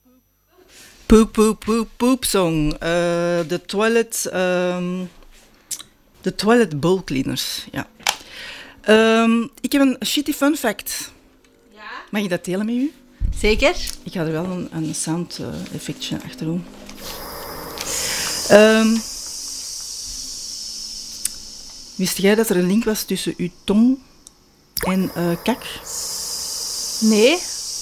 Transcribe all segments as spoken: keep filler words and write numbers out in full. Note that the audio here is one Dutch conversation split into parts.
Poop, poop, poop, poop song. Uh, de toilet... Um, de toilet bowl cleaners, ja. Um, ik heb een shitty fun fact. Ja? Mag ik dat delen met u? Zeker. Ik ga er wel een, een sound uh, effectje achter doen. Um, wist jij dat er een link was tussen uw tong en uh, kak? Nee.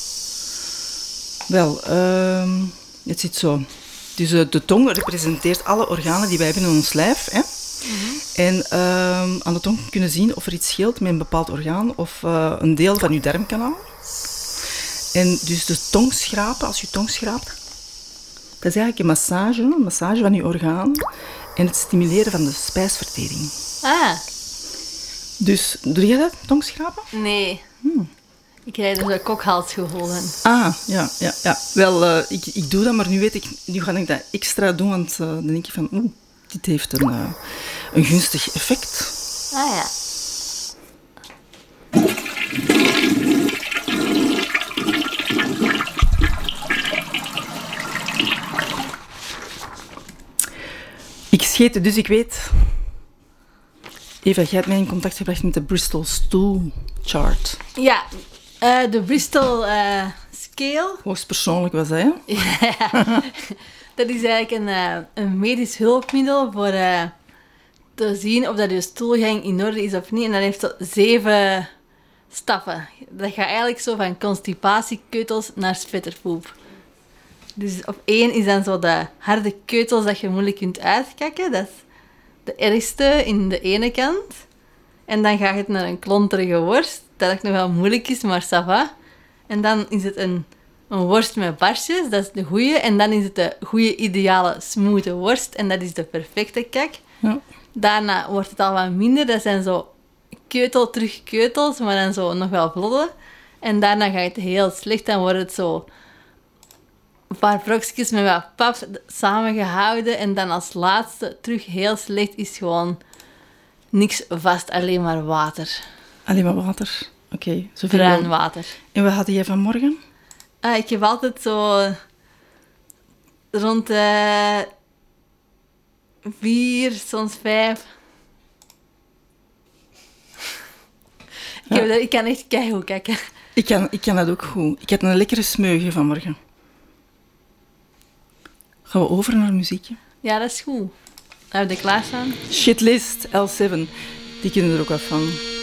Wel, um, het zit zo. Dus uh, de tong representeert alle organen die wij hebben in ons lijf. Hè? Mm-hmm. En um, aan de tong kunnen zien of er iets scheelt met een bepaald orgaan of uh, een deel van uw darmkanaal. En dus de tong schrapen, als je tong schraapt, dat is eigenlijk een massage, een massage van je orgaan en het stimuleren van de spijsvertering. Ah. Dus, doe jij dat, tong schrapen? Nee. Hmm. Ik krijg dus een kokhalsgevoel. Ah, ja, ja, ja. Wel, uh, ik, ik doe dat, maar nu weet ik, nu ga ik dat extra doen, want uh, dan denk je van, oeh, dit heeft een, uh, een gunstig effect. Ah ja. Ik scheet, dus ik weet... Eva, jij hebt mij in contact gebracht met de Bristol Stool Chart. Ja, uh, de Bristol uh, Scale. Hoogstpersoonlijk was dat, hè? Ja. Dat is eigenlijk een, uh, een medisch hulpmiddel voor uh, te zien of dat je stoelgang in orde is of niet. En dat heeft zo zeven stappen. Dat gaat eigenlijk zo van constipatiekeutels naar spetterpoep. Dus op één is dan zo de harde keutels dat je moeilijk kunt uitkakken. Dat is de ergste in de ene kant. En dan gaat het naar een klonterige worst. Dat ook nog wel moeilijk is, maar ça va. En dan is het een, een worst met barstjes. Dat is de goeie. En dan is het de goede, ideale, smoothe worst. En dat is de perfecte kak. Ja. Daarna wordt het al wat minder. Dat zijn zo keutel terug keutels, maar dan zo nog wel vlodde. En daarna gaat het heel slecht. Dan wordt het zo een paar brokjes met wat pap samengehouden. En dan als laatste terug heel slecht is gewoon niks vast, alleen maar water. Alleen maar water. Oké. Okay, bruin water. En wat had jij vanmorgen? Ah, ik heb altijd zo rond uh, vier, soms vijf. Ik, Ja. heb dat, ik kan echt keigoed kijken. Ik kan, ik kan dat ook goed. Ik had een lekkere smeugen vanmorgen. Gaan we over naar muziekje? Ja, dat is goed. Hebben we klaarstaan? Shitlist L zeven. Die kunnen er ook af van.